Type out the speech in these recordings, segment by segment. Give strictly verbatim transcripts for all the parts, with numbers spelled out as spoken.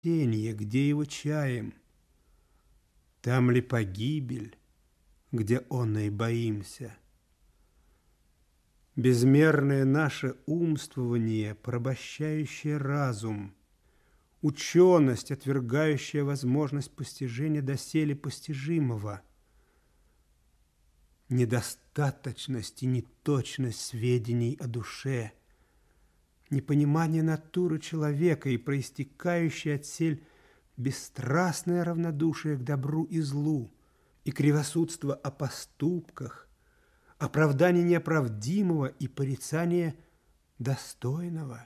спасение, где его чаем? Там ли погибель, где оной боимся? Безмерное наше умствование, порабощающее разум, ученость, отвергающая возможность постижения доселе постижимого, недостаточность и неточность сведений о душе, непонимание натуры человека и проистекающее отсель бесстрастное равнодушие к добру и злу, и кривосудство о поступках, оправдание неоправдимого и порицание достойного.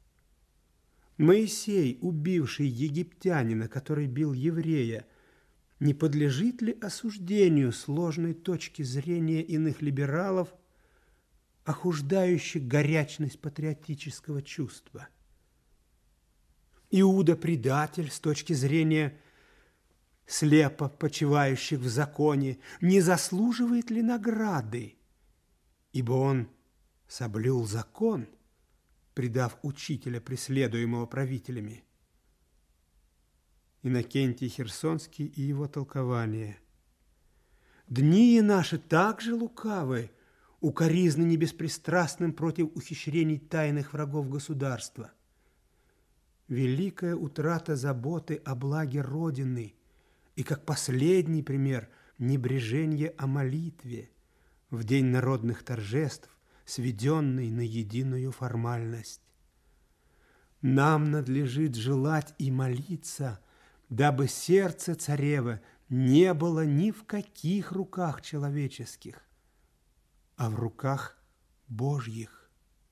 Моисей, убивший египтянина, который бил еврея, не подлежит ли осуждению сложной точки зрения иных либералов, охуждающих горячность патриотического чувства? Иуда предатель с точки зрения слепо почивающих в законе не заслуживает ли награды, ибо он соблюл закон, предав учителя, преследуемого правителями? Иннокентий Херсонский и его толкование. Дни наши также лукавы, укоризны небеспристрастным против ухищрений тайных врагов государства. Великая утрата заботы о благе Родины и, как последний пример, небрежение о молитве в день народных торжеств, сведенный на единую формальность. Нам надлежит желать и молиться, дабы сердце царевы не было ни в каких руках человеческих, а в руках Божьих.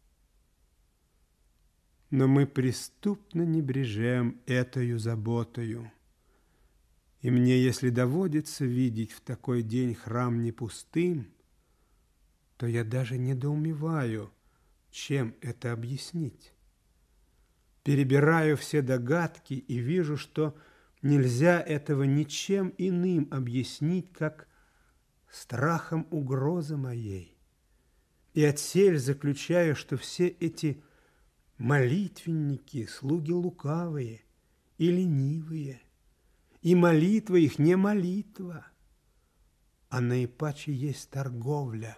Но мы преступно небрежем этою заботою. И мне, если доводится видеть в такой день храм не пустым, то я даже недоумеваю, чем это объяснить. Перебираю все догадки и вижу, что нельзя этого ничем иным объяснить, как страхом угрозы моей. И отсель заключаю, что все эти молитвенники, слуги лукавые и ленивые, и молитва их не молитва, а наипаче есть торговля.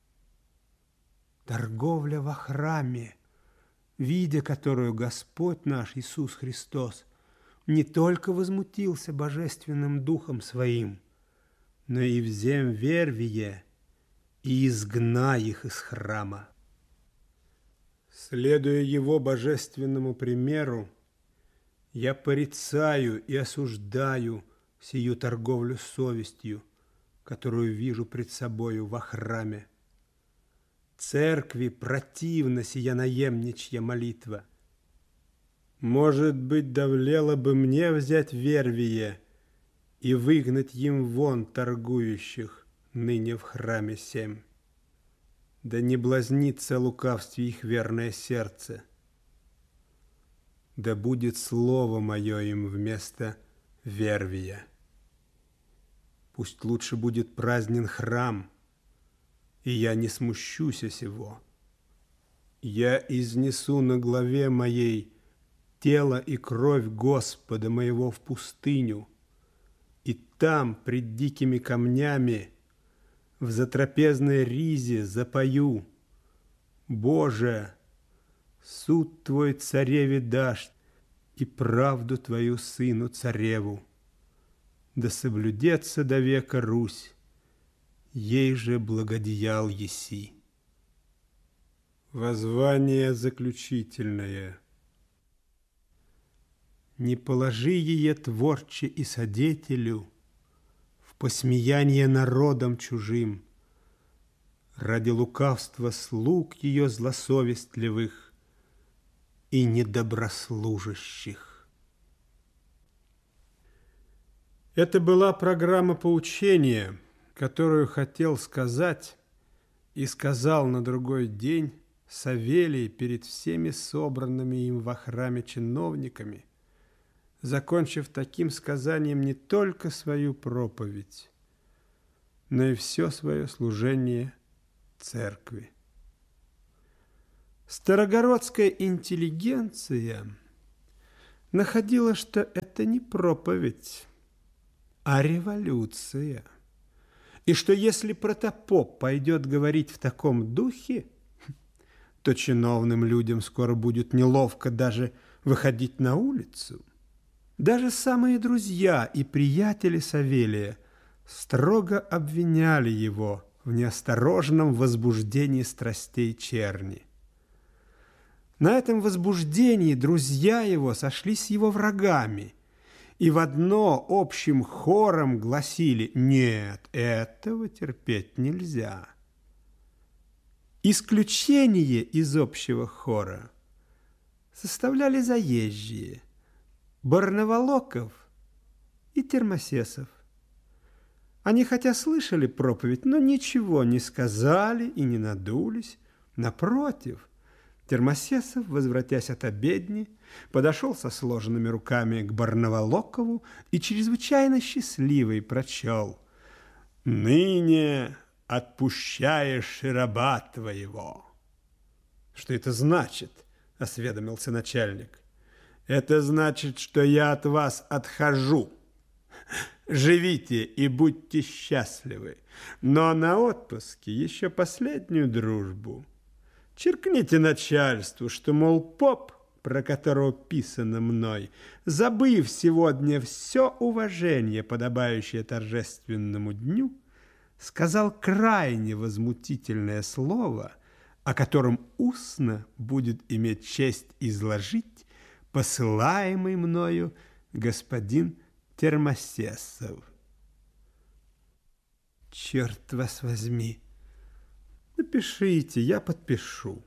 Торговля во храме, видя которую Господь наш Иисус Христос не только возмутился божественным духом своим, но и взем вервие и изгна их из храма. Следуя его божественному примеру, я порицаю и осуждаю сию торговлю совестью, которую вижу пред собою во храме. Церкви противна сия наемничья молитва. Может быть, довлело бы мне взять вервие и выгнать им вон торгующих ныне в храме семь. Да не блазнится лукавстве их верное сердце. Да будет слово мое им вместо вервия. Пусть лучше будет празднен храм, и я не смущусь сего. Я изнесу на главе моей тело и кровь Господа моего в пустыню, и там, пред дикими камнями, в затрапезной ризе запою: Боже, суд Твой цареве дашь, и правду Твою сыну цареву. Да соблюдется до века Русь, ей же благодеял еси. Воззвание заключительное. Не положи ее творче и содетелю в посмеяние народом чужим, ради лукавства слуг ее злосовестливых и недоброслужащих. Это была программа поучения, которую хотел сказать и сказал на другой день Савелий перед всеми собранными им во храме чиновниками, закончив таким сказанием не только свою проповедь, но и все свое служение церкви. Старогородская интеллигенция находила, что это не проповедь, а революция. И что если протопоп пойдет говорить в таком духе, то чиновным людям скоро будет неловко даже выходить на улицу. Даже самые друзья и приятели Савелия строго обвиняли его в неосторожном возбуждении страстей черни. На этом возбуждении друзья его сошлись с его врагами и в одно общим хором гласили: «Нет, этого терпеть нельзя». Исключение из общего хора составляли заезжие Барнаволоков и Термосесов. Они хотя слышали проповедь, но ничего не сказали и не надулись. Напротив, Термосесов, возвратясь от обедни, подошел со сложенными руками к Барнаволокову и чрезвычайно счастливый прочел: «Ныне отпущаешь и раба твоего». «Что это значит?» — осведомился начальник. «Это значит, что я от вас отхожу. Живите и будьте счастливы, но на отпуске еще последнюю дружбу. Черкните начальству, что, мол, поп, про которого писано мной, забыв сегодня все уважение, подобающее торжественному дню, сказал крайне возмутительное слово, о котором устно будет иметь честь изложить посылаемый мною господин Термосесов». «Черт вас возьми! Напишите, я подпишу».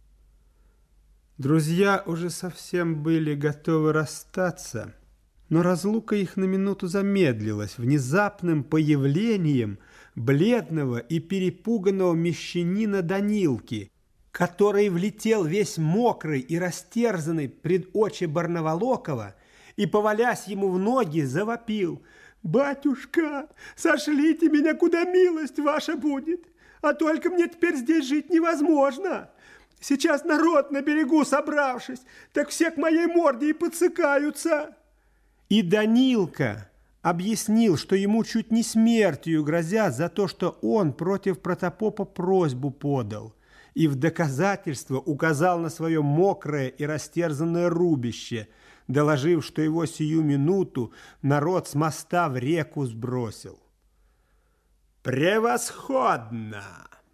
Друзья уже совсем были готовы расстаться, но разлука их на минуту замедлилась внезапным появлением бледного и перепуганного мещанина Данилки, который влетел весь мокрый и растерзанный пред очи Барнаволокова и, повалясь ему в ноги, завопил: «Батюшка, сошлите меня, куда милость ваша будет, а только мне теперь здесь жить невозможно. Сейчас народ на берегу собравшись, так все к моей морде и подсыкаются». И Данилка объяснил, что ему чуть не смертью грозят за то, что он против протопопа просьбу подал, и в доказательство указал на свое мокрое и растерзанное рубище, доложив, что его сию минуту народ с моста в реку сбросил. «Превосходно!»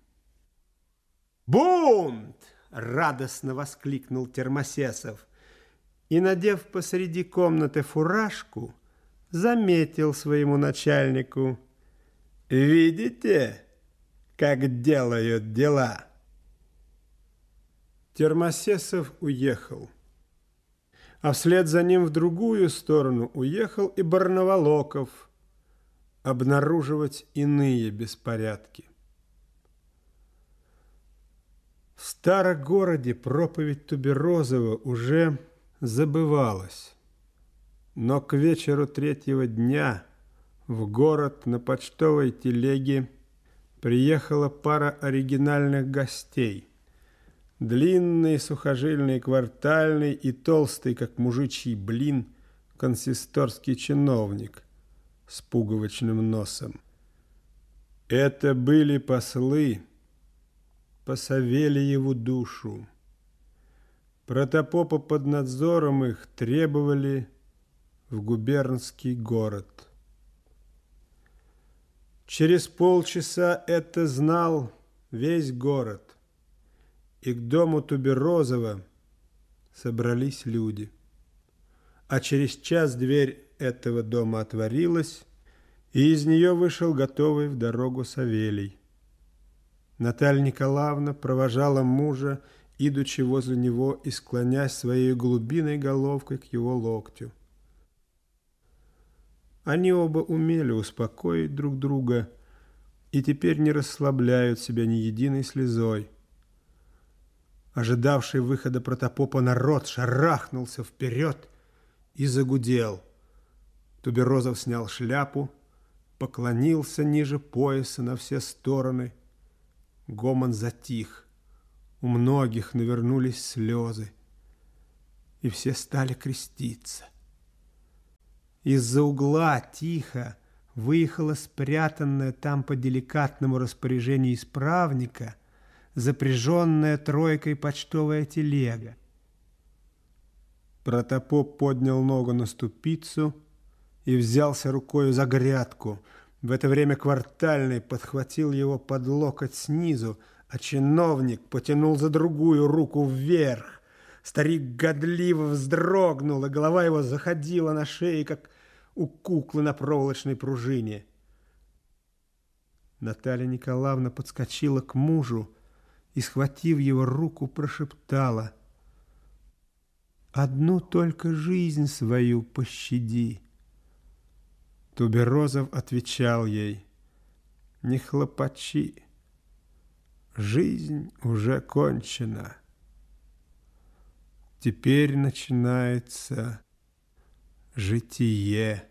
«Бунт!» — радостно воскликнул Термосесов и, надев посреди комнаты фуражку, заметил своему начальнику: «Видите, как делают дела?» Термосесов уехал, а вслед за ним в другую сторону уехал и Барнаволоков обнаруживать иные беспорядки. В Старогороде проповедь Туберозова уже забывалась, но к вечеру третьего дня в город на почтовой телеге приехала пара оригинальных гостей. Длинный, сухожильный, квартальный и толстый, как мужичий блин, консисторский чиновник с пуговичным носом. Это были послы по Савельеву душу. Протопопа под надзором их требовали в губернский город. Через полчаса это знал весь город, и к дому Туберозова собрались люди. А через час дверь этого дома отворилась, и из нее вышел готовый в дорогу Савелий. Наталья Николаевна провожала мужа, идучи возле него и склонясь своей голубиной головкой к его локтю. Они оба умели успокоить друг друга и теперь не расслабляют себя ни единой слезой. Ожидавший выхода протопопа народ шарахнулся вперед и загудел. Туберозов снял шляпу, поклонился ниже пояса на все стороны. Гомон затих. У многих навернулись слезы. и все стали креститься. Из-за угла тихо выехала спрятанная там по деликатному распоряжению исправника запряженная тройкой почтовая телега. Протопоп поднял ногу на ступицу и взялся рукою за грядку. В это время квартальный подхватил его под локоть снизу, а чиновник потянул за другую руку вверх. Старик годливо вздрогнул, и голова его заходила на шее, как у куклы на проволочной пружине. Наталья Николаевна подскочила к мужу и, схватив его руку, прошептала: «Одну только жизнь свою пощади». Туберозов отвечал ей: «Не хлопочи, жизнь уже кончена. Теперь начинается житие».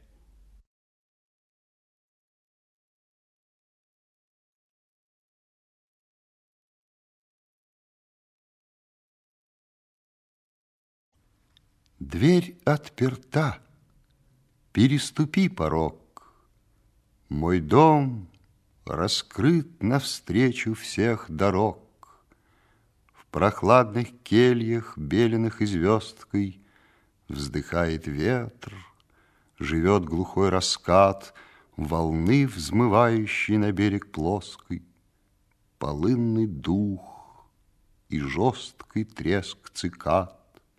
Дверь отперта, переступи порог. Мой дом раскрыт навстречу всех дорог. В прохладных кельях, беленых и звездкой, вздыхает ветер, живет глухой раскат волны, взмывающей на берег плоской, полынный дух и жесткий треск цикад.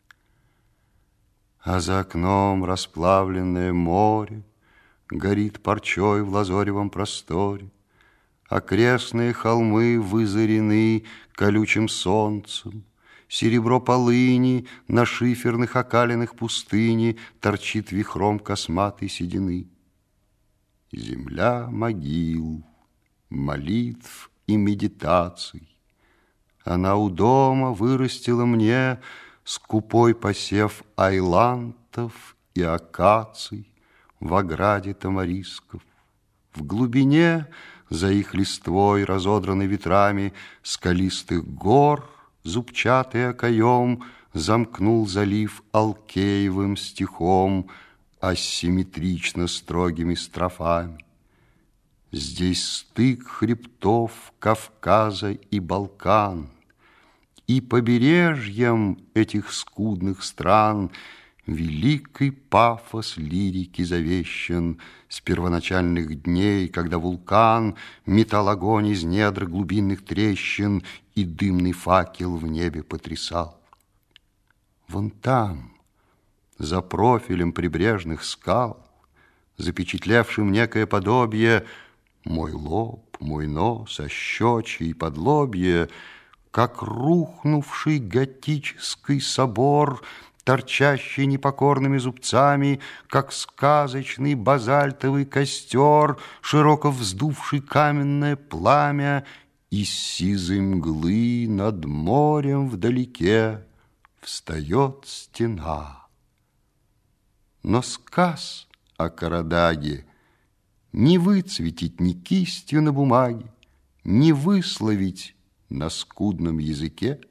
А за окном расплавленное море горит парчой в лазоревом просторе. Окрестные холмы вызарены колючим солнцем. Серебро полыни на шиферных окалинах пустыни торчит вихром косматой седины. Земля могил, молитв и медитаций. Она у дома вырастила мне скупой посев айлантов и акаций в ограде тамарисков. В глубине, за их листвой, разодранной ветрами, скалистых гор, зубчатый окоем, замкнул залив алкеевым стихом, асимметрично строгими строфами. Здесь стык хребтов Кавказа и Балкан, и побережьем этих скудных стран великий пафос лирики завещан с первоначальных дней, когда вулкан метал огонь из недр глубинных трещин и дымный факел в небе потрясал. Вон там, за профилем прибрежных скал, запечатлевшим некое подобие, мой лоб, мой нос, ощечье и подлобье, как рухнувший готический собор, торчащий непокорными зубцами, как сказочный базальтовый костер, широко вздувший каменное пламя, из сизой мглы над морем вдалеке встает стена. Но сказ о Карадаге не выцветить ни кистью на бумаге, не высловить на скудном языке.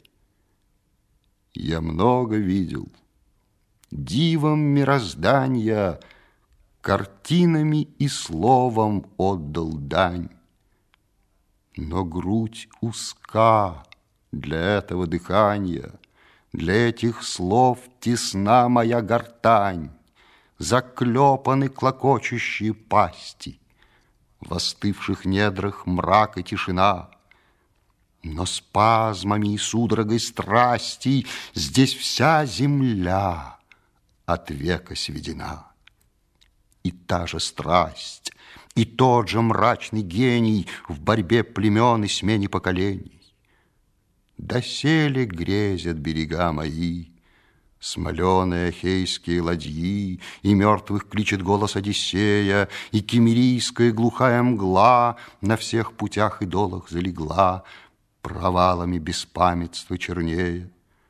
Я много видел, дивом мироздания, картинами и словом отдал дань. Но грудь узка для этого дыхания, для этих слов тесна моя гортань, заклепаны клокочущие пасти, в остывших недрах мрак и тишина. Но спазмами и судорогой страсти здесь вся земля от века сведена. И та же страсть, и тот же мрачный гений в борьбе племен и смене поколений. Доселе грезят берега мои, смоленые ахейские ладьи, и мертвых кличет голос Одиссея, и киммерийская глухая мгла на всех путях и долах залегла, провалами беспамятства чернея.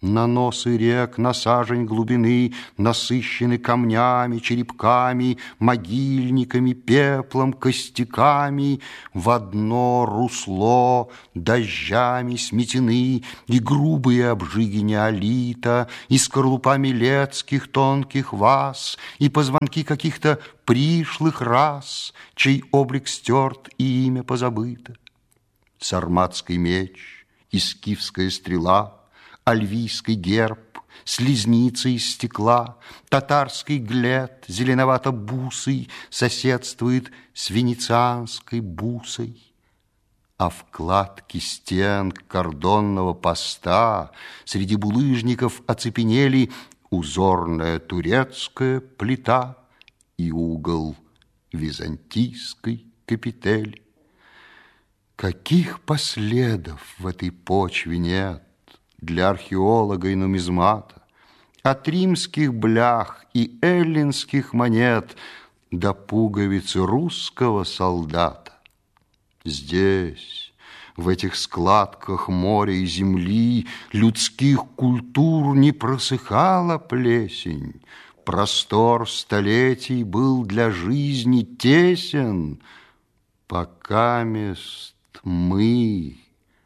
На носы рек, на сажень глубины насыщены камнями, черепками, могильниками, пеплом, костяками. В одно русло дождями сметены и грубые обжиги неолита, и скорлупами летских тонких ваз, и позвонки каких-то пришлых рас, чей облик стерт и имя позабыто. Сарматский меч и скифская стрела, альвийский герб, слизница из стекла, татарский глет, зеленовато-бусый, соседствует с венецианской бусой. А в кладке стен кордонного поста среди булыжников оцепенели узорная турецкая плита и угол византийской капители. Каких последов в этой почве нет для археолога и нумизмата, от римских блях и эллинских монет до пуговицы русского солдата. Здесь, в этих складках моря и земли, людских культур не просыхала плесень, простор столетий был для жизни тесен, покамест мы,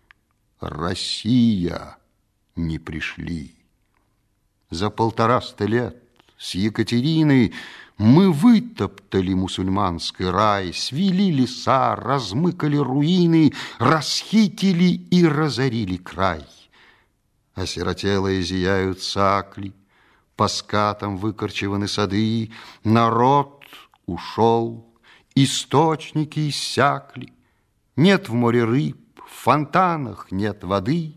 Россия, не пришли. За полтораста лет с Екатериной мы вытоптали мусульманский рай, свели леса, размыкали руины, расхитили и разорили край. Осиротелые зияют сакли, по скатам выкорчеваны сады, народ ушел, источники иссякли, нет в море рыб, в фонтанах нет воды.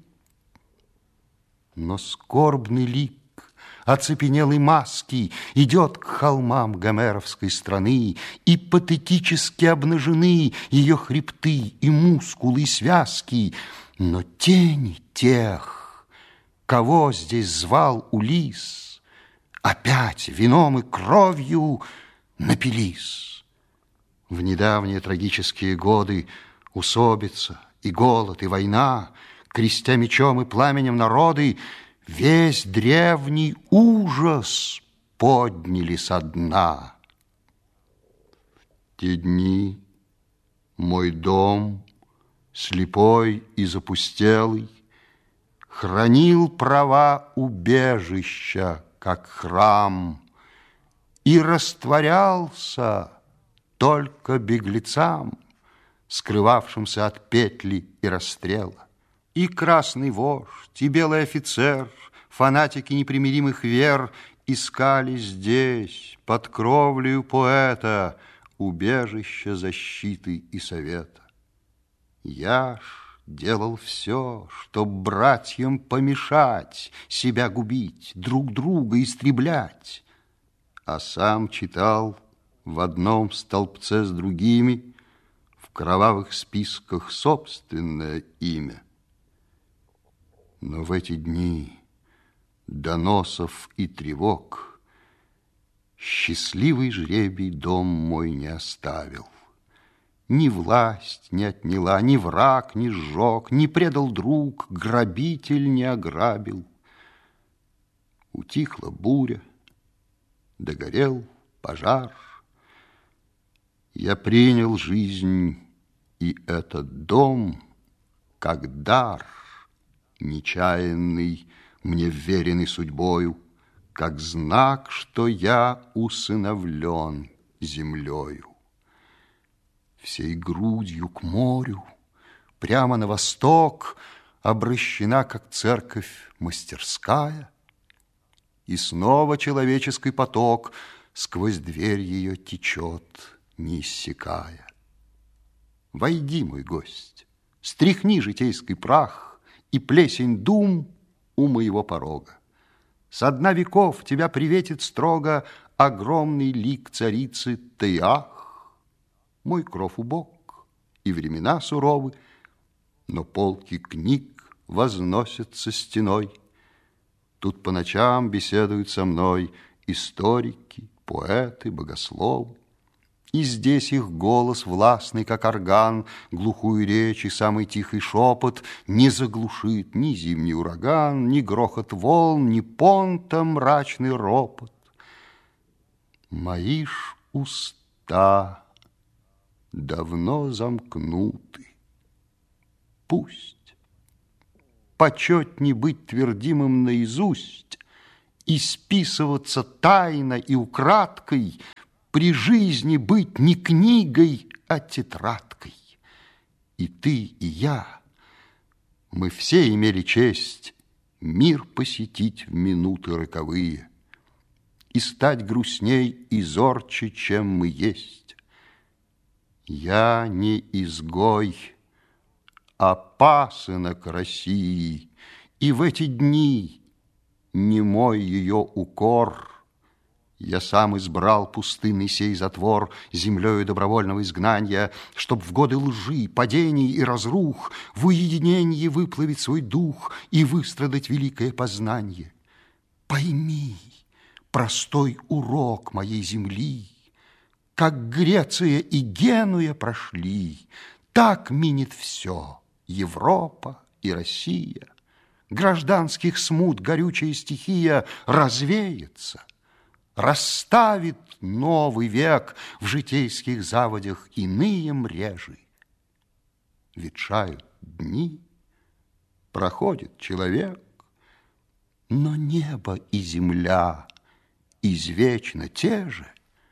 Но скорбный лик оцепенелой маски идет к холмам гомеровской страны, и патетически обнажены ее хребты и мускулы, и связки, но тени тех, кого здесь звал Улисс, опять вином и кровью напились. В недавние трагические годы усобица и голод, и война, крестя мечом и пламенем народы, весь древний ужас подняли со дна. В те дни мой дом, слепой и запустелый, хранил права убежища, как храм, и растворялся только беглецам, скрывавшимся от петли и расстрела. И красный вождь, и белый офицер, фанатики непримиримых вер, искали здесь, под кровлею поэта, убежище защиты и совета. Я ж делал все, чтоб братьям помешать, себя губить, друг друга истреблять, а сам читал в одном столбце с другими в кровавых списках собственное имя. Но в эти дни доносов и тревог счастливый жребий дом мой не оставил. Ни власть не отняла, ни враг не сжег, не предал друг, грабитель не ограбил. Утихла буря, догорел пожар. Я принял жизнь и этот дом как дар, нечаянный, мне вверенный судьбою, как знак, что я усыновлен землею. Всей грудью к морю, прямо на восток, обращена, как церковь, мастерская, и снова человеческий поток сквозь дверь ее течет, не иссякая. Войди, мой гость, стряхни житейский прах и плесень дум у моего порога. Со дна веков тебя приветит строго огромный лик царицы Теах. Мой кров убог, и времена суровы, но полки книг возносятся стеной. Тут по ночам беседуют со мной историки, поэты, богословы. И здесь их голос, властный, как орган, глухую речь и самый тихий шепот не заглушит ни зимний ураган, ни грохот волн, ни понта мрачный ропот. Мои ж уста давно замкнуты. Пусть почетней быть твердимым наизусть и списываться тайно и украдкой, при жизни быть не книгой, а тетрадкой. И ты, и я, мы все имели честь мир посетить в минуты роковые и стать грустней и зорче, чем мы есть. Я не изгой, а пасынок России, и в эти дни не мой ее укор. Я сам избрал пустынный сей затвор землею добровольного изгнания, чтоб в годы лжи, падений и разрух в уединении выплавить свой дух и выстрадать великое познание. Пойми простой урок моей земли, как Греция и Генуя прошли, так минет все, Европа и Россия. Гражданских смут горючая стихия развеется, расставит новый век в житейских заводях иные мрежи. Ветшают дни, проходит человек, но небо и земля извечно те же.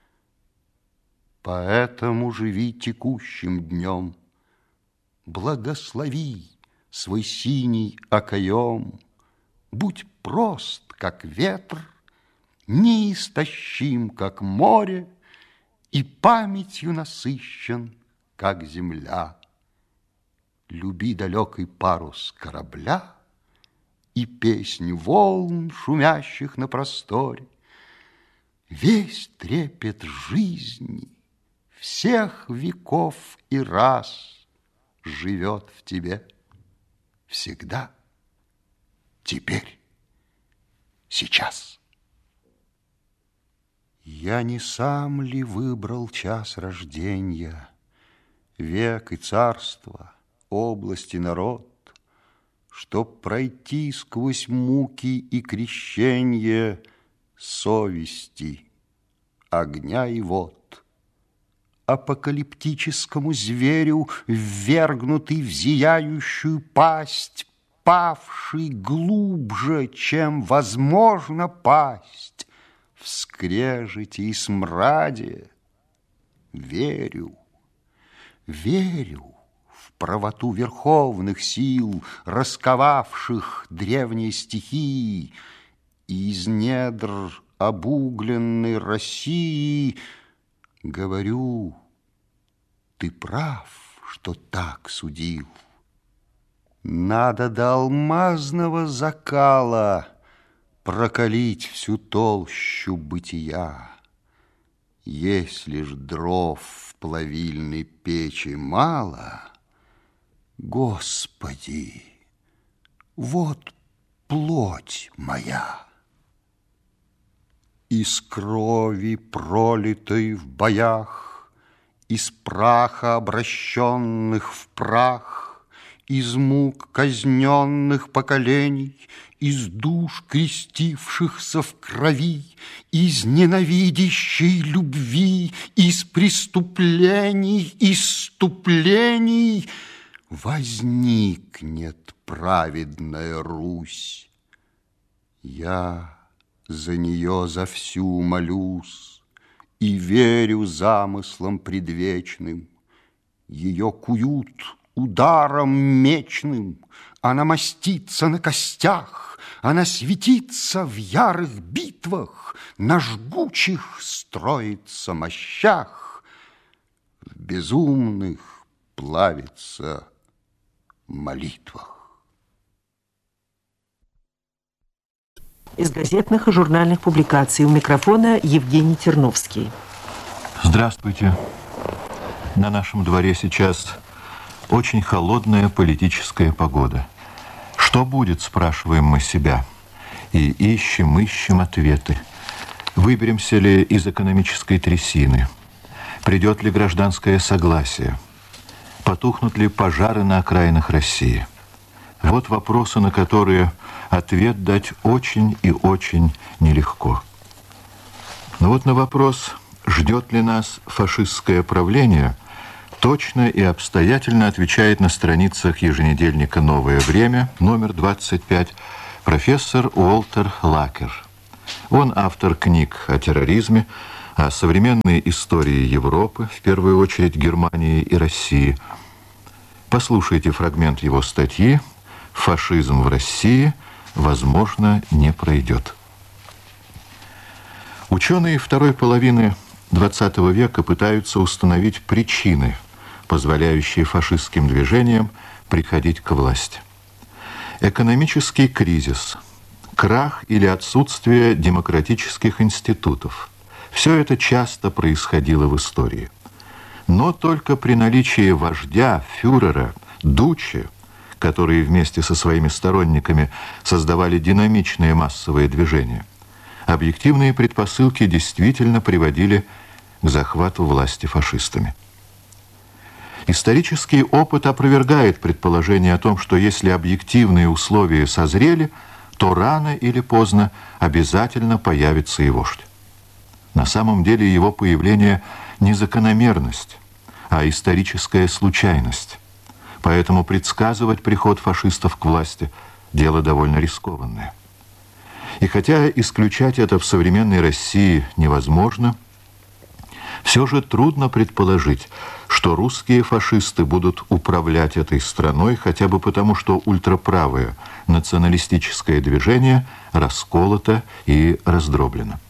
Поэтому живи текущим днем, благослови свой синий окоем, будь прост, как ветр, неистощим, как море, и памятью насыщен, как земля. Люби далекий парус корабля и песнь волн, шумящих на просторе. Весь трепет жизни всех веков и раз живет в тебе всегда, теперь, сейчас. Я не сам ли выбрал час рождения, век и царство, область и народ, чтоб пройти сквозь муки и крещенье совести, огня и вод? Апокалиптическому зверю, ввергнутый в зияющую пасть, павший глубже, чем возможно пасть, в скрежете и смраде, верю, верю в правоту верховных сил, расковавших древние стихии, и из недр обугленной России говорю, ты прав, что так судил. Надо до алмазного закала прокалить всю толщу бытия. Если ж дров в плавильной печи мало, Господи, вот плоть моя. Из крови, пролитой в боях, из праха, обращенных в прах, из мук казненных поколений, из душ, крестившихся в крови, из ненавидящей любви, из преступлений, исступлений возникнет праведная Русь. Я за нее за всю молюсь и верю замыслам предвечным. Ее куют ударом мечным, она мастится на костях, она светится в ярых битвах, на жгучих строится мощах, в безумных плавится молитвах. Из газетных и журнальных публикаций. У микрофона Евгений Терновский. Здравствуйте. На нашем дворе сейчас очень холодная политическая погода. Что будет, спрашиваем мы себя. И ищем, ищем ответы. Выберемся ли из экономической трясины? Придет ли гражданское согласие? Потухнут ли пожары на окраинах России? Вот вопросы, на которые ответ дать очень и очень нелегко. Но вот на вопрос, ждет ли нас фашистское правление, точно и обстоятельно отвечает на страницах еженедельника «Новое время», номер двадцать пять, профессор Уолтер Лакер. Он автор книг о терроризме, о современной истории Европы, в первую очередь Германии и России. Послушайте фрагмент его статьи «Фашизм в России, возможно, не пройдет». Ученые второй половины двадцатого века пытаются установить причины, позволяющие фашистским движениям приходить к власти. Экономический кризис, крах или отсутствие демократических институтов – все это часто происходило в истории. Но только при наличии вождя, фюрера, дуче, которые вместе со своими сторонниками создавали динамичные массовые движения, объективные предпосылки действительно приводили к захвату власти фашистами. Исторический опыт опровергает предположение о том, что если объективные условия созрели, то рано или поздно обязательно появится и вождь. На самом деле его появление не закономерность, а историческая случайность. Поэтому предсказывать приход фашистов к власти – дело довольно рискованное. И хотя исключать это в современной России невозможно, все же трудно предположить, что русские фашисты будут управлять этой страной хотя бы потому, что ультраправое националистическое движение расколото и раздроблено.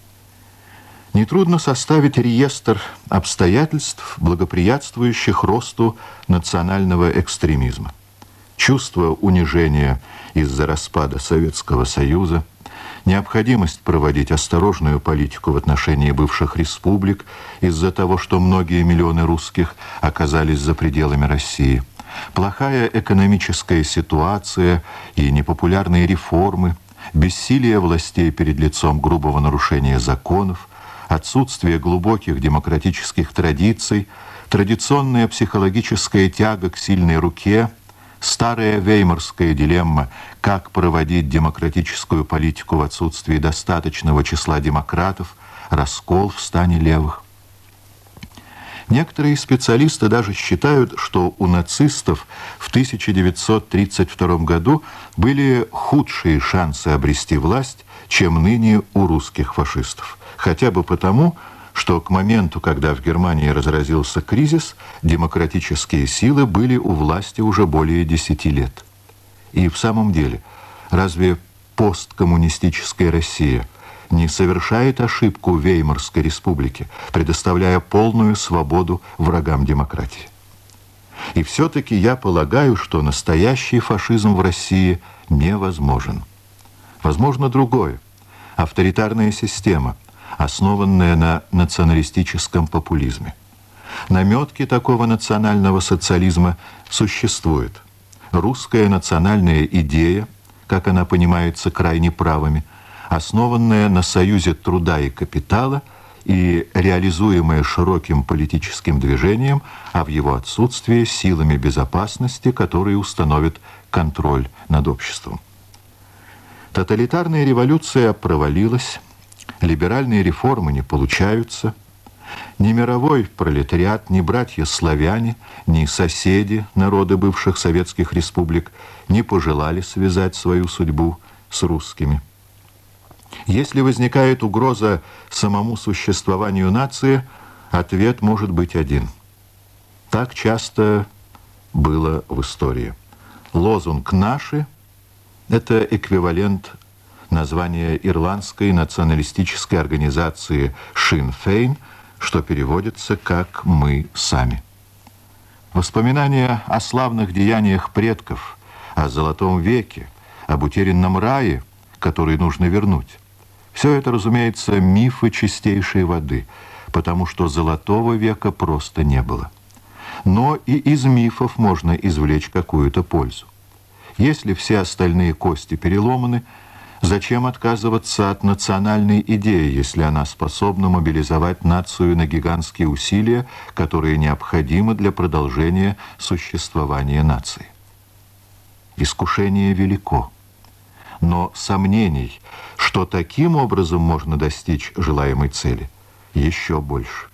Нетрудно составить реестр обстоятельств, благоприятствующих росту национального экстремизма. Чувство унижения из-за распада Советского Союза, необходимость проводить осторожную политику в отношении бывших республик из-за того, что многие миллионы русских оказались за пределами России, плохая экономическая ситуация и непопулярные реформы, бессилие властей перед лицом грубого нарушения законов, отсутствие глубоких демократических традиций, традиционная психологическая тяга к сильной руке, старая веймарская дилемма «Как проводить демократическую политику в отсутствии достаточного числа демократов», раскол в стане левых. Некоторые специалисты даже считают, что у нацистов в тысяча девятьсот тридцать втором году были худшие шансы обрести власть, чем ныне у русских фашистов. Хотя бы потому, что к моменту, когда в Германии разразился кризис, демократические силы были у власти уже более десяти лет. И в самом деле, разве посткоммунистическая Россия не совершает ошибку Веймарской республики, предоставляя полную свободу врагам демократии? И все-таки я полагаю, что настоящий фашизм в России невозможен. Возможно другое – авторитарная система, основанная на националистическом популизме. Наметки такого национального социализма существуют. Русская национальная идея, как она понимается крайне правыми, основанная на союзе труда и капитала и реализуемая широким политическим движением, а в его отсутствии силами безопасности, которые установят контроль над обществом. Тоталитарная революция провалилась, либеральные реформы не получаются, ни мировой пролетариат, ни братья-славяне, ни соседи, народы бывших советских республик, не пожелали связать свою судьбу с русскими. Если возникает угроза самому существованию нации, ответ может быть один. Так часто было в истории. Лозунг «Наши» — это эквивалент названия ирландской националистической организации Шин Фейн, что переводится как «мы сами». Воспоминания о славных деяниях предков, о золотом веке, об утерянном рае, который нужно вернуть. Все это, разумеется, мифы чистейшей воды, потому что золотого века просто не было. Но и из мифов можно извлечь какую-то пользу. Если все остальные кости переломаны, Зачем отказываться от национальной идеи, если она способна мобилизовать нацию на гигантские усилия, которые необходимы для продолжения существования нации? Искушение велико, но сомнений, что таким образом можно достичь желаемой цели, еще больше.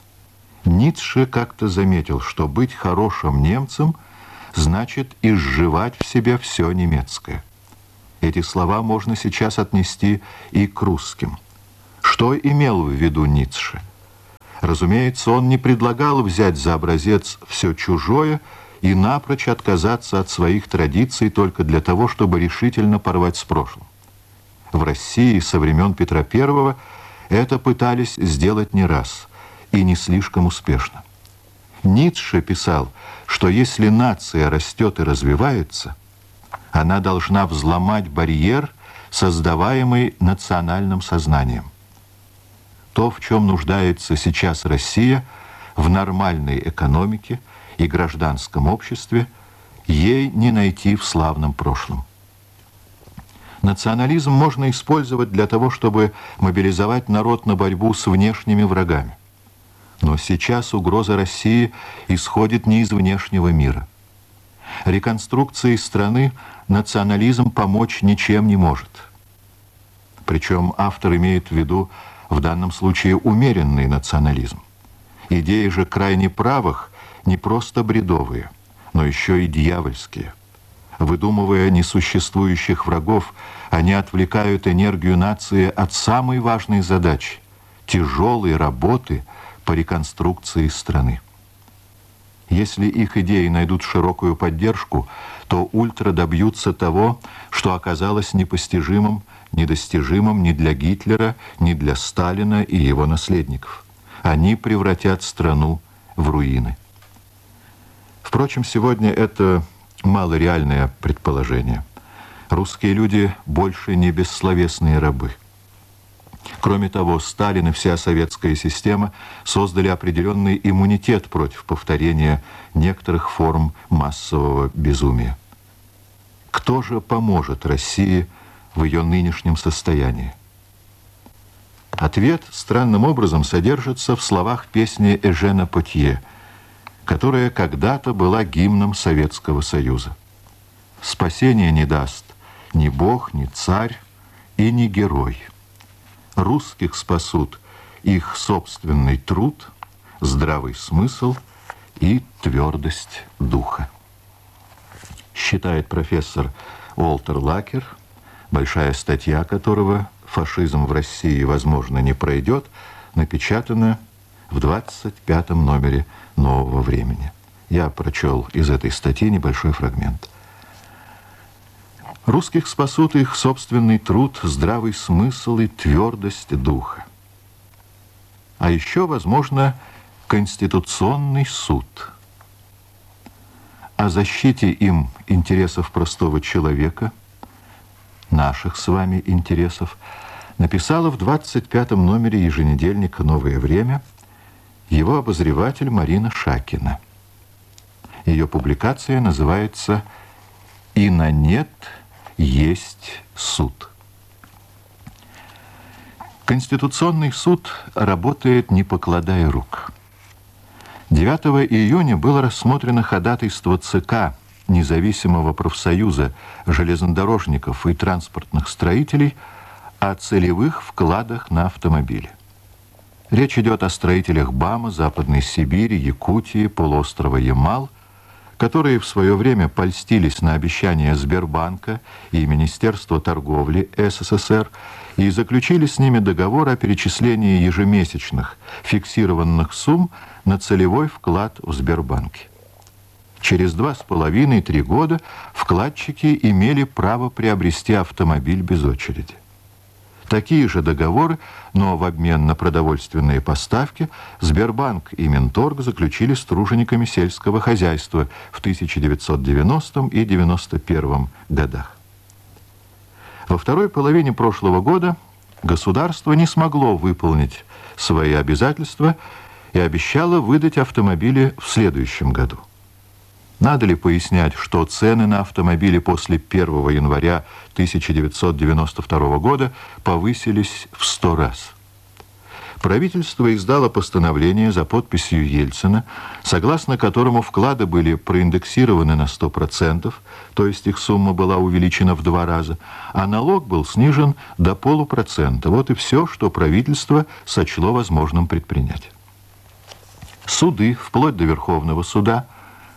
Ницше как-то заметил, что быть хорошим немцем значит изживать в себе все немецкое. Эти слова можно сейчас отнести и к русским. Что имел в виду Ницше? Разумеется, он не предлагал взять за образец все чужое и напрочь отказаться от своих традиций только для того, чтобы решительно порвать с прошлым. В России со времен Петра Первого это пытались сделать не раз и не слишком успешно. Ницше писал, что если нация растет и развивается, она должна взломать барьер, создаваемый национальным сознанием. То, в чем нуждается сейчас Россия, в нормальной экономике и гражданском обществе, ей не найти в славном прошлом. Национализм можно использовать для того, чтобы мобилизовать народ на борьбу с внешними врагами. Но сейчас угроза России исходит не из внешнего мира. Реконструкции страны национализм помочь ничем не может. Причем автор имеет в виду в данном случае умеренный национализм. Идеи же крайне правых не просто бредовые, но еще и дьявольские. Выдумывая несуществующих врагов, они отвлекают энергию нации от самой важной задачи – тяжелой работы по реконструкции страны. Если их идеи найдут широкую поддержку, то ультра добьются того, что оказалось непостижимым, недостижимым ни для Гитлера, ни для Сталина и его наследников. Они превратят страну в руины. Впрочем, сегодня это малореальное предположение. Русские люди больше не бессловесные рабы. Кроме того, Сталин и вся советская система создали определенный иммунитет против повторения некоторых форм массового безумия. Кто же поможет России в ее нынешнем состоянии? Ответ странным образом содержится в словах песни Эжена Потье, которая когда-то была гимном Советского Союза. Спасения не даст ни Бог, ни царь и ни герой. Русских спасут их собственный труд, здравый смысл и твердость духа. Считает профессор Уолтер Лакер, большая статья которого «Фашизм в России, возможно, не пройдет», напечатана в двадцать пятом номере «Нового времени». Я прочел из этой статьи небольшой фрагмент. Русских спасут их собственный труд, здравый смысл и твердость духа. А еще, возможно, Конституционный суд. О защите им интересов простого человека, наших с вами интересов, написала в двадцать пятом номере еженедельника «Новое время» его обозреватель Марина Шакина. Ее публикация называется «И на нет есть суд». Конституционный суд работает, не покладая рук. девятого июня было рассмотрено ходатайство ЦК независимого профсоюза железнодорожников и транспортных строителей о целевых вкладах на автомобили. Речь идет о строителях БАМа, Западной Сибири, Якутии, полуострова Ямал, которые в свое время польстились на обещания Сбербанка и Министерства торговли СССР и заключили с ними договор о перечислении ежемесячных фиксированных сумм на целевой вклад в Сбербанке. Через два с половиной-три года вкладчики имели право приобрести автомобиль без очереди. Такие же договоры, но в обмен на продовольственные поставки, Сбербанк и Минторг заключили с тружениками сельского хозяйства в тысяча девятьсот девяностом и девяносто первом годах. Во второй половине прошлого года государство не смогло выполнить свои обязательства и обещало выдать автомобили в следующем году. Надо ли пояснять, что цены на автомобили после первого января тысяча девятьсот девяносто второго года повысились в сто раз? Правительство издало постановление за подписью Ельцина, согласно которому вклады были проиндексированы на сто процентов, то есть их сумма была увеличена в два раза, а налог был снижен до полупроцента. Вот и все, что правительство сочло возможным предпринять. Суды, вплоть до Верховного суда,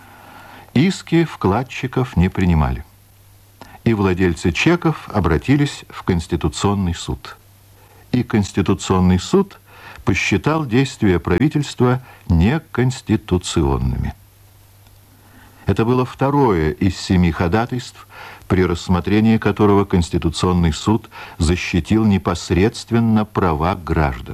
иски вкладчиков не принимали. И владельцы чеков обратились в Конституционный суд. И Конституционный суд посчитал действия правительства неконституционными. Это было второе из семи ходатайств, при рассмотрении которого Конституционный суд защитил непосредственно права граждан.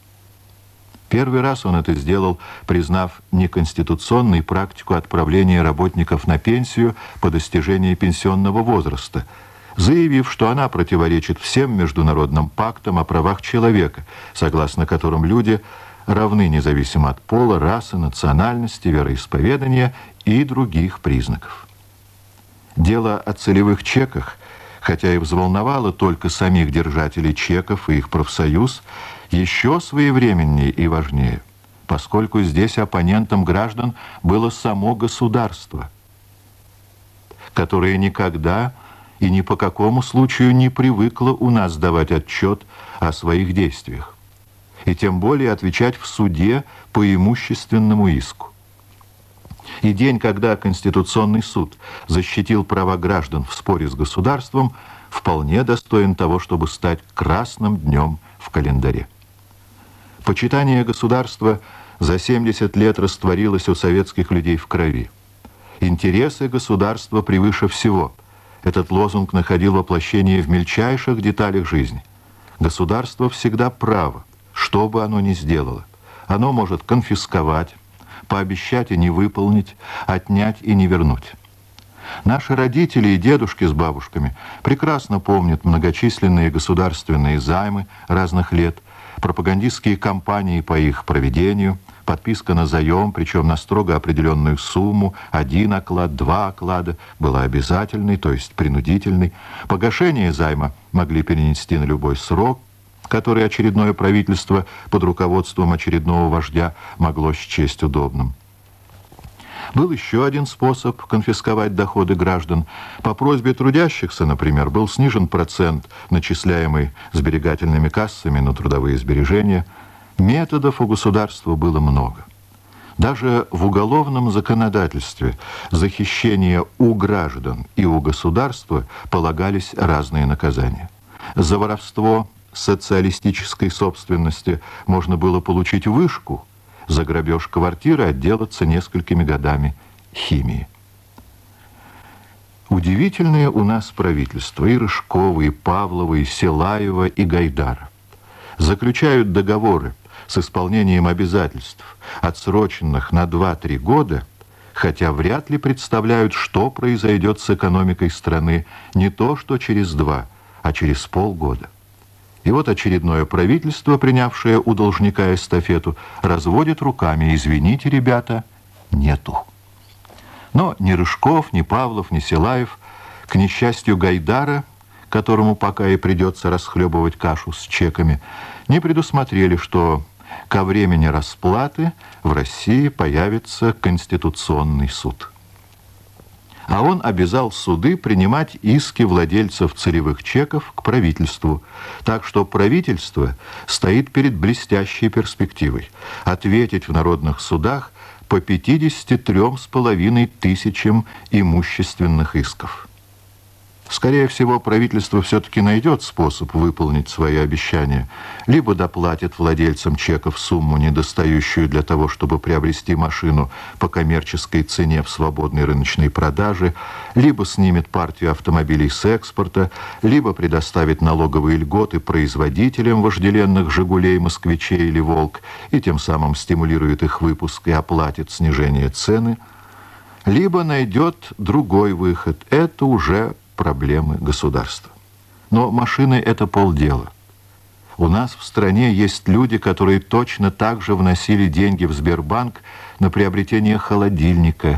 Первый раз он это сделал, признав неконституционной практику отправления работников на пенсию по достижении пенсионного возраста, заявив, что она противоречит всем международным пактам о правах человека, согласно которым люди равны независимо от пола, расы, национальности, вероисповедания и других признаков. Дело о целевых чеках, хотя и взволновало только самих держателей чеков и их профсоюз, еще своевременнее и важнее, поскольку здесь оппонентом граждан было само государство, которое никогда и ни по какому случаю не привыкло у нас давать отчет о своих действиях, и тем более отвечать в суде по имущественному иску. И день, когда Конституционный суд защитил права граждан в споре с государством, вполне достоин того, чтобы стать красным днем в календаре. Почитание государства за семьдесят лет растворилось у советских людей в крови. Интересы государства превыше всего. Этот лозунг находил воплощение в мельчайших деталях жизни. Государство всегда право, что бы оно ни сделало. Оно может конфисковать, пообещать и не выполнить, отнять и не вернуть. Наши родители и дедушки с бабушками прекрасно помнят многочисленные государственные займы разных лет, пропагандистские кампании по их проведению, подписка на заем, причем на строго определенную сумму, один оклад, два оклада, была обязательной, то есть принудительной. Погашение займа могли перенести на любой срок, который очередное правительство под руководством очередного вождя могло счесть удобным. Был еще один способ конфисковать доходы граждан. По просьбе трудящихся, например, был снижен процент, начисляемый сберегательными кассами на трудовые сбережения. Методов у государства было много. Даже в уголовном законодательстве за хищение у граждан и у государства полагались разные наказания. За воровство социалистической собственности можно было получить вышку, за грабеж квартиры отделаться несколькими годами химии. Удивительное у нас правительство, и Рыжкова, и Павлова, и Силаева, и Гайдара заключают договоры с исполнением обязательств, отсроченных на два-три года, хотя вряд ли представляют, что произойдет с экономикой страны не то что через два, а через полгода. И вот очередное правительство, принявшее у должника эстафету, разводит руками: извините, ребята, нету. Но ни Рыжков, ни Павлов, ни Силаев, к несчастью Гайдара, которому пока и придется расхлебывать кашу с чеками, не предусмотрели, что ко времени расплаты в России появится Конституционный суд. А он обязал суды принимать иски владельцев целевых чеков к правительству. Так что правительство стоит перед блестящей перспективой ответить в народных судах по пятидесяти трём с половиной тысячам имущественных исков. Скорее всего, правительство все-таки найдет способ выполнить свои обещания. Либо доплатит владельцам чеков сумму, недостающую для того, чтобы приобрести машину по коммерческой цене в свободной рыночной продаже, либо снимет партию автомобилей с экспорта, либо предоставит налоговые льготы производителям вожделенных «Жигулей», «Москвичей» или «Волк», и тем самым стимулирует их выпуск и оплатит снижение цены, либо найдет другой выход. Это уже проблемы государства. Но машины — это полдела. У нас в стране есть люди, которые точно так же вносили деньги в Сбербанк на приобретение холодильника,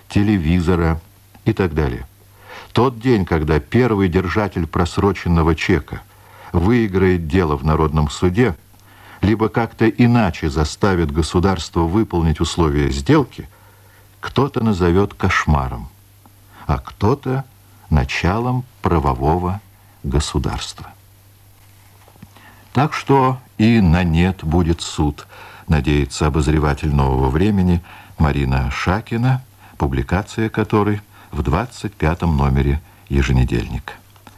телевизора и так далее. Тот день, когда первый держатель просроченного чека выиграет дело в народном суде, либо как-то иначе заставит государство выполнить условия сделки, кто-то назовет кошмаром, а кто-то началом правового государства. Так что и на нет будет суд, надеется обозреватель «Нового времени» Марина Шакина, публикация которой в двадцать пятом номере еженедельника.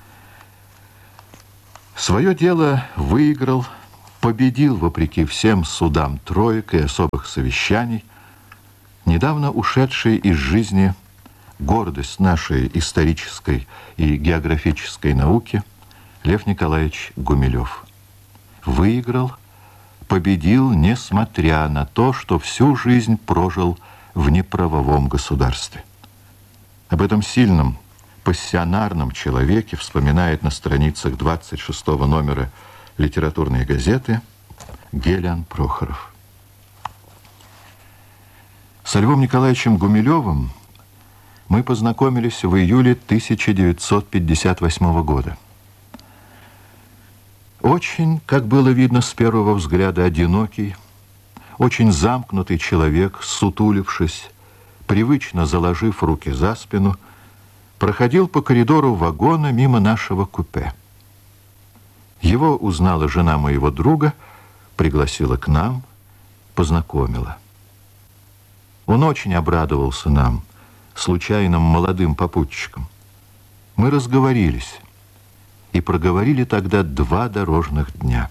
Свое дело выиграл, победил вопреки всем судам троек и особых совещаний недавно ушедший из жизни гордость нашей исторической и географической науки Лев Николаевич Гумилев. Выиграл, победил, несмотря на то, что всю жизнь прожил в неправовом государстве. Об этом сильном, пассионарном человеке вспоминает на страницах двадцать шестого номера литературной газеты Гелиан Прохоров. Со Львом Николаевичем Гумилевым мы познакомились в июле тысяча девятьсот пятьдесят восьмого года. Очень, как было видно с первого взгляда, одинокий, очень замкнутый человек, сутулившись, привычно заложив руки за спину, проходил по коридору вагона мимо нашего купе. Его узнала жена моего друга, пригласила к нам, познакомила. Он очень обрадовался нам, случайным молодым попутчикам. Мы разговорились и проговорили тогда два дорожных дня.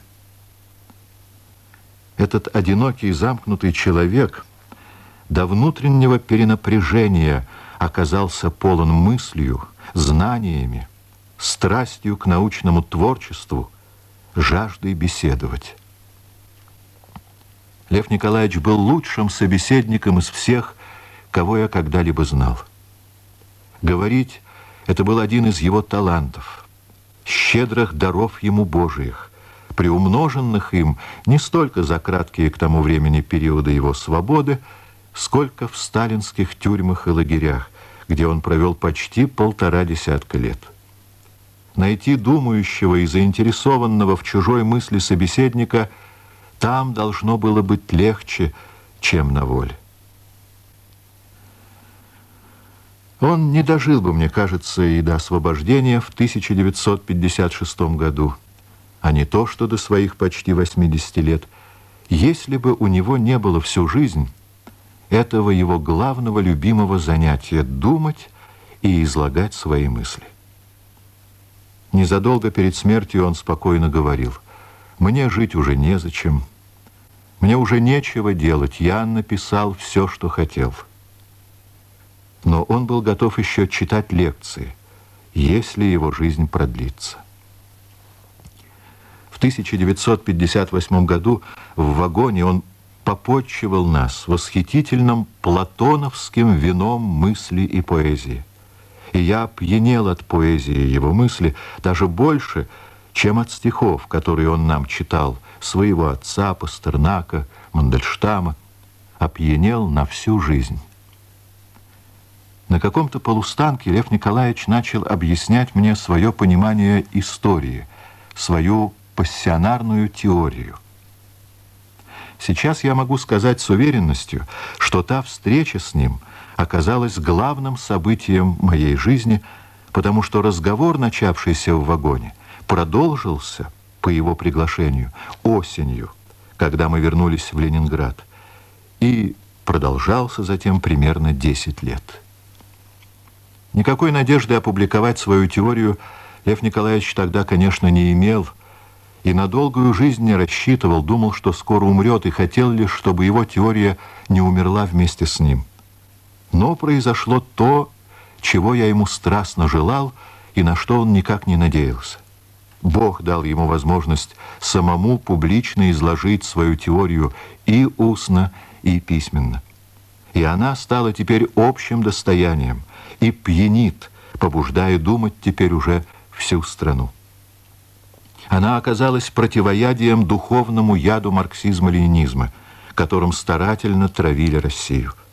Этот одинокий замкнутый человек до внутреннего перенапряжения оказался полон мыслью, знаниями, страстью к научному творчеству, жаждой беседовать. Лев Николаевич был лучшим собеседником из всех, кого я когда-либо знал. Говорить — это был один из его талантов, щедрых даров ему Божиих, приумноженных им не столько за краткие к тому времени периоды его свободы, сколько в сталинских тюрьмах и лагерях, где он провел почти полтора десятка лет. Найти думающего и заинтересованного в чужой мысли собеседника там должно было быть легче, чем на воле. Он не дожил бы, мне кажется, и до освобождения в тысяча девятьсот пятьдесят шестом году, а не то, что до своих почти восьмидесяти лет, если бы у него не было всю жизнь этого его главного любимого занятия — думать и излагать свои мысли. Незадолго перед смертью он спокойно говорил: «Мне жить уже незачем, мне уже нечего делать, я написал все, что хотел». Но он был готов еще читать лекции, если его жизнь продлится. В тысяча девятьсот пятьдесят восьмом году в вагоне он попотчевал нас восхитительным платоновским вином мысли и поэзии. И я опьянел от поэзии его мысли даже больше, чем от стихов, которые он нам читал, своего отца, Пастернака, Мандельштама, опьянел на всю жизнь. На каком-то полустанке Лев Николаевич начал объяснять мне свое понимание истории, свою пассионарную теорию. Сейчас я могу сказать с уверенностью, что та встреча с ним оказалась главным событием моей жизни, потому что разговор, начавшийся в вагоне, продолжился по его приглашению осенью, когда мы вернулись в Ленинград, и продолжался затем примерно десять лет. Никакой надежды опубликовать свою теорию Лев Николаевич тогда, конечно, не имел, и на долгую жизнь не рассчитывал, думал, что скоро умрет, и хотел лишь, чтобы его теория не умерла вместе с ним. Но произошло то, чего я ему страстно желал и на что он никак не надеялся. Бог дал ему возможность самому публично изложить свою теорию и устно, и письменно. И она стала теперь общим достоянием и пьянит, побуждая думать теперь уже всю страну. Она оказалась противоядием духовному яду марксизма-ленинизма, которым старательно травили Россию.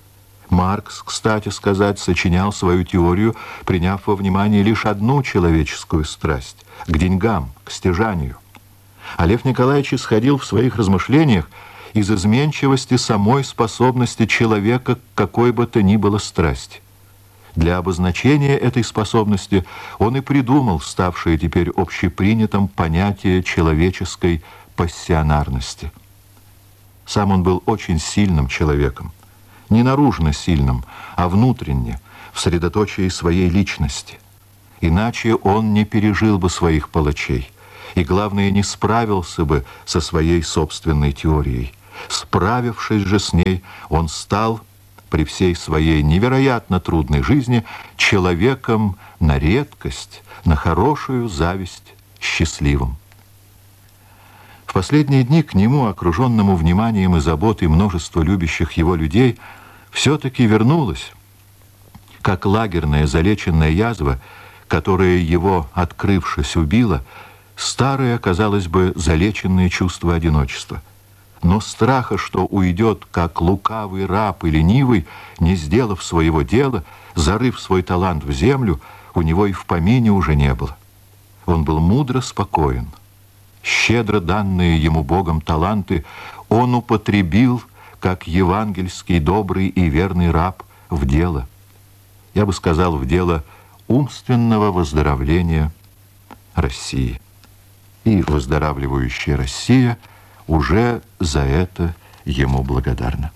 Маркс, кстати сказать, сочинял свою теорию, приняв во внимание лишь одну человеческую страсть – к деньгам, к стяжанию. А Лев Николаевич исходил в своих размышлениях из изменчивости самой способности человека к какой бы то ни было страсти. Для обозначения этой способности он и придумал ставшее теперь общепринятым понятие человеческой пассионарности. Сам он был очень сильным человеком. Не наружно сильным, а внутренне, в средоточии своей личности. Иначе он не пережил бы своих палачей, и, главное, не справился бы со своей собственной теорией. Справившись же с ней, он стал, при всей своей невероятно трудной жизни, человеком на редкость, на хорошую зависть счастливым. В последние дни к нему, окруженному вниманием и заботой множества любящих его людей, все-таки вернулась, как лагерная залеченная язва, которая его, открывшись, убила, старое, казалось бы, залеченное чувство одиночества. Но страха, что уйдет, как лукавый раб и ленивый, не сделав своего дела, зарыв свой талант в землю, у него и в помине уже не было. Он был мудро спокоен. Щедро данные ему Богом таланты он употребил, как евангельский добрый и верный раб, в дело. Я бы сказал, в дело умственного выздоровления России. И выздоравливающая Россия уже за это ему благодарна.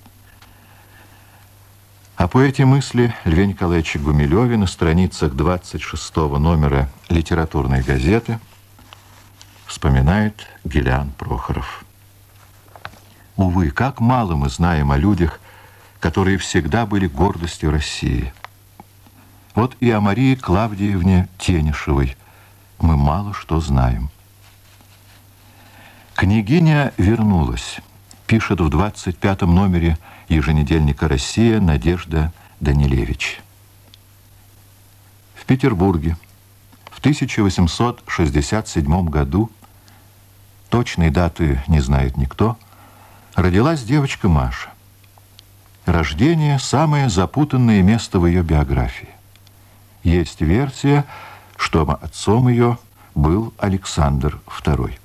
О поэте мысли Льве Николаевиче Гумилеве на страницах двадцать шестого номера литературной газеты вспоминает Гилиан Прохоров. Увы, как мало мы знаем о людях, которые всегда были гордостью России. Вот и о Марии Клавдиевне Тенишевой мы мало что знаем. Княгиня вернулась, пишет в двадцать пятом номере еженедельника «Россия» Надежда Данилевич. В Петербурге в тысяча восемьсот шестьдесят седьмом году, точной даты не знает никто, родилась девочка Маша. Рождение – самое запутанное место в ее биографии. Есть версия, что отцом ее был Александр второй.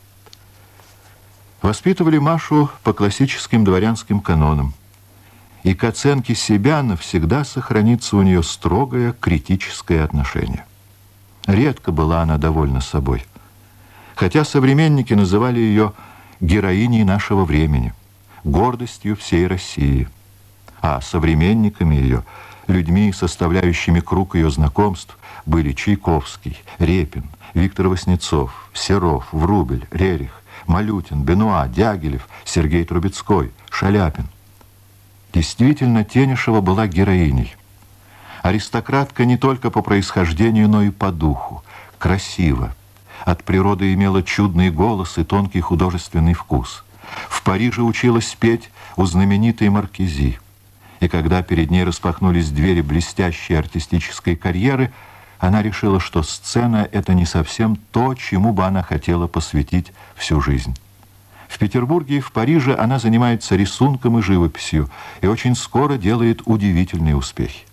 Воспитывали Машу по классическим дворянским канонам, и к оценке себя навсегда сохранится у нее строгое критическое отношение. Редко была она довольна собой, хотя современники называли ее героиней нашего времени, гордостью всей России, а современниками ее, людьми, составляющими круг ее знакомств, были Чайковский, Репин, Виктор Васнецов, Серов, Врубель, Рерих, Малютин, Бенуа, Дягилев, Сергей Трубецкой, Шаляпин. Действительно, Тенишева была героиней. Аристократка не только по происхождению, но и по духу. Красиво. От природы имела чудный голос и тонкий художественный вкус. В Париже училась петь у знаменитой Маркизи. И когда перед ней распахнулись двери блестящей артистической карьеры, она решила, что сцена — это не совсем то, чему бы она хотела посвятить всю жизнь. В Петербурге и в Париже она занимается рисунком и живописью и очень скоро делает удивительные успехи.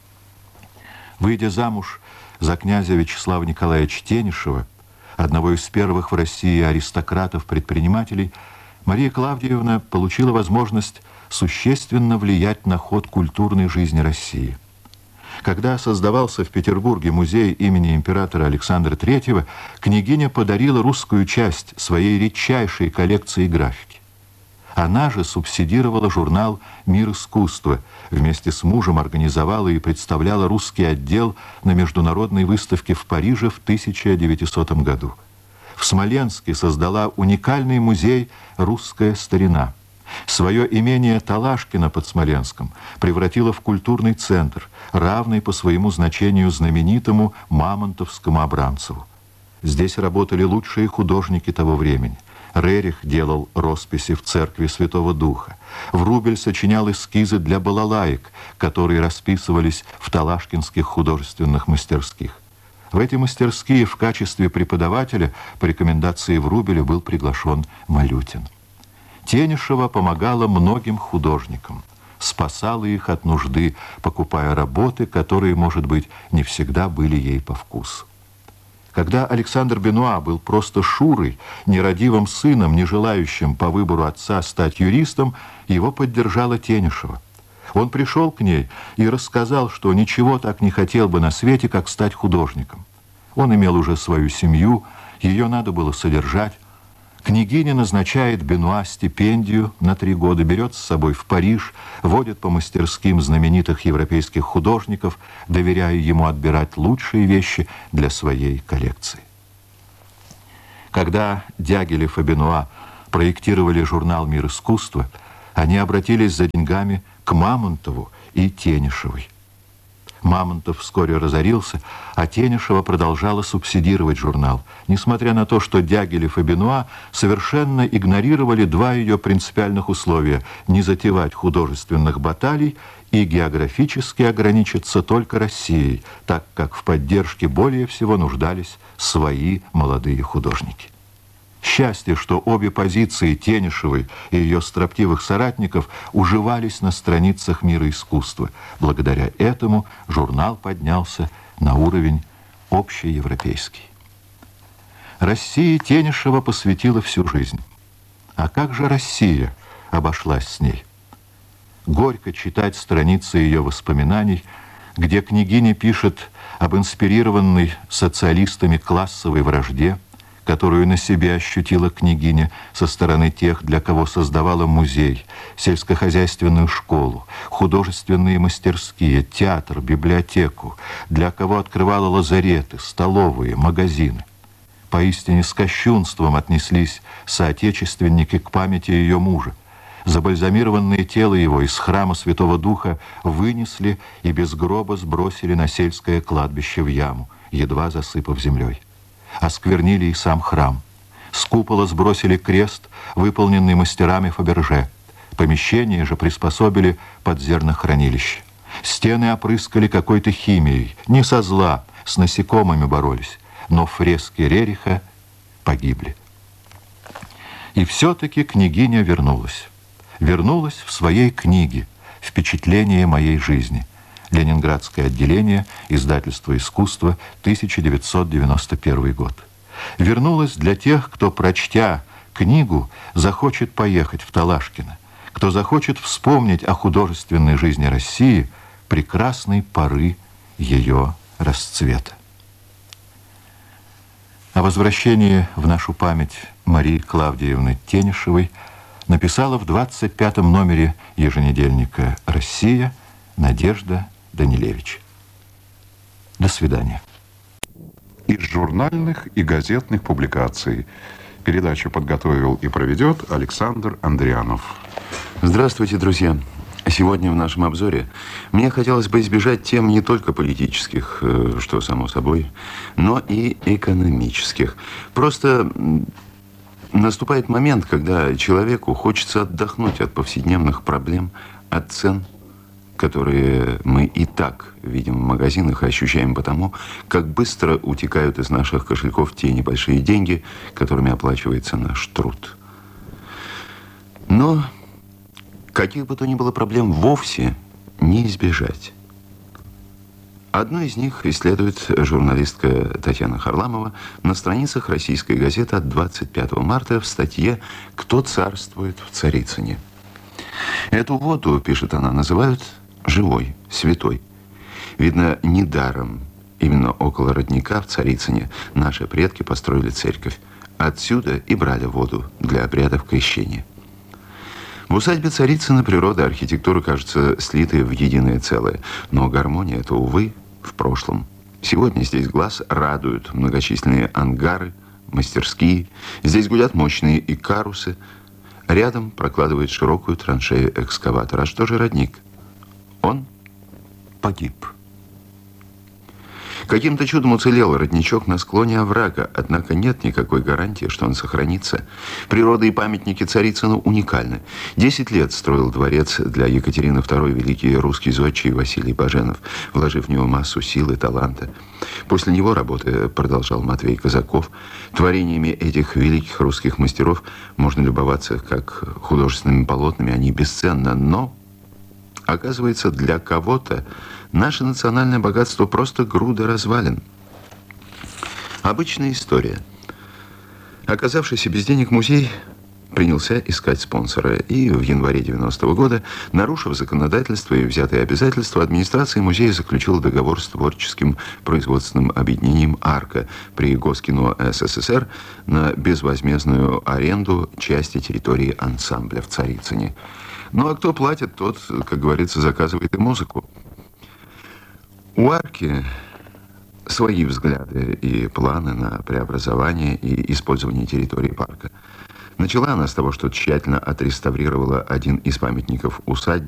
Выйдя замуж за князя Вячеслава Николаевича Тенишева, одного из первых в России аристократов-предпринимателей, Мария Клавдиевна получила возможность существенно влиять на ход культурной жизни России. Когда создавался в Петербурге музей имени императора Александра Третьего, княгиня подарила русскую часть своей редчайшей коллекции графики. Она же субсидировала журнал «Мир искусства», вместе с мужем организовала и представляла русский отдел на международной выставке в Париже в тысяча девятисотом году. В Смоленске создала уникальный музей «Русская старина». Свое имение Талашкино под Смоленском превратила в культурный центр, равный по своему значению знаменитому Мамонтовскому Абрамцеву. Здесь работали лучшие художники того времени. Рерих делал росписи в церкви Святого Духа. Врубель сочинял эскизы для балалаек, которые расписывались в талашкинских художественных мастерских. В эти мастерские в качестве преподавателя по рекомендации Врубеля был приглашен Малютин. Тенишева помогала многим художникам. спасала их от нужды, покупая работы, которые, может быть, не всегда были ей по вкусу. Когда Александр Бенуа был просто Шурой, нерадивым сыном, не желающим по выбору отца стать юристом, его поддержала Тенишева. Он пришел к ней и рассказал, что ничего так не хотел бы на свете, как стать художником. Он имел уже свою семью, ее надо было содержать. Княгиня назначает Бенуа стипендию на три года, берет с собой в Париж, водит по мастерским знаменитых европейских художников, доверяя ему отбирать лучшие вещи для своей коллекции. Когда Дягилев и Бенуа проектировали журнал «Мир искусства», они обратились за деньгами к Мамонтову и Тенишевой. Мамонтов вскоре разорился, а Тенишева продолжала субсидировать журнал, несмотря на то, что Дягилев и Бенуа совершенно игнорировали два ее принципиальных условия – не затевать художественных баталий и географически ограничиться только Россией, так как в поддержке более всего нуждались свои молодые художники. Счастье, что обе позиции Тенишевой и ее строптивых соратников уживались на страницах «Мира искусства». Благодаря этому журнал поднялся на уровень общеевропейский. России Тенишева посвятила всю жизнь. А как же Россия обошлась с ней? Горько читать страницы ее воспоминаний, где княгиня пишет об инспирированной социалистами классовой вражде, которую на себе ощутила княгиня со стороны тех, для кого создавала музей, сельскохозяйственную школу, художественные мастерские, театр, библиотеку, для кого открывала лазареты, столовые, магазины. Поистине с кощунством отнеслись соотечественники к памяти ее мужа. Забальзамированное тело его из храма Святого Духа вынесли и без гроба сбросили на сельское кладбище в яму, едва засыпав землей. Осквернили и сам храм. С купола сбросили крест, выполненный мастерами Фаберже. Помещение же приспособили под зернохранилище. Стены опрыскали какой-то химией. Не со зла, с насекомыми боролись. Но фрески Рериха погибли. И все-таки княгиня вернулась. Вернулась в своей книге «Впечатление моей жизни». Ленинградское отделение, издательство «Искусство», тысяча девятьсот девяносто первый год. Вернулась для тех, кто, прочтя книгу, захочет поехать в Талашкино, кто захочет вспомнить о художественной жизни России прекрасной поры ее расцвета. О возвращении в нашу память Марии Клавдиевны Тенишевой написала в двадцать пятом номере еженедельника «Россия» Надежда Данилевич. До свидания. Из журнальных и газетных публикаций. Передачу подготовил и проведет Александр Андрианов. Здравствуйте, друзья. Сегодня в нашем обзоре мне хотелось бы избежать тем не только политических, что само собой, но и экономических. Просто наступает момент, когда человеку хочется отдохнуть от повседневных проблем, от цен, которые мы и так видим в магазинах и ощущаем потому, как быстро утекают из наших кошельков те небольшие деньги, которыми оплачивается наш труд. Но каких бы то ни было проблем вовсе не избежать. Одну из них исследует журналистка Татьяна Харламова на страницах российской газеты от двадцать пятого марта в статье «Кто царствует в Царицыне?». Эту воду, пишет она, называют живой, святой. Видно, недаром именно около родника в Царицыне наши предки построили церковь. Отсюда и брали воду для обрядов крещения. В усадьбе Царицына природа и архитектура, кажется, слиты в единое целое. Но гармония – это, увы, в прошлом. Сегодня здесь глаз радуют многочисленные ангары, мастерские. Здесь гудят мощные икарусы. Рядом прокладывает широкую траншею экскаватор. А что же родник? Он погиб. Каким-то чудом уцелел родничок на склоне оврага, однако нет никакой гарантии, что он сохранится. Природа и памятники Царицыну уникальны. Десять лет строил дворец для Екатерины второй великий русский зодчий Василий Баженов, вложив в него массу сил и таланта. После него работы продолжал Матвей Казаков. Творениями этих великих русских мастеров можно любоваться как художественными полотнами, они бесценны, но Оказывается, для кого-то наше национальное богатство просто груда развалин. Обычная история. Оказавшийся без денег музей принялся искать спонсора. И в январе девяностого года, нарушив законодательство и взятые обязательства, администрация музея заключила договор с творческим производственным объединением «Арка» при Госкино СССР на безвозмездную аренду части территории ансамбля в Царицыне. Ну а кто платит, тот, как говорится, заказывает и музыку. У «Арки» свои взгляды и планы на преобразование и использование территории парка. Начала она с того, что тщательно отреставрировала один из памятников усадьбы